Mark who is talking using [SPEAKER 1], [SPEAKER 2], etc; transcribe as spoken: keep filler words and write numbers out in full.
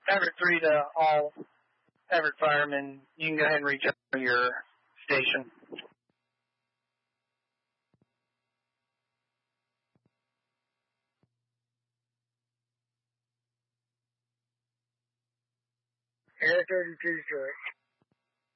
[SPEAKER 1] Everett three to all Everett firemen. You can go ahead and reach out to your station.
[SPEAKER 2] Air thirty-two, sir.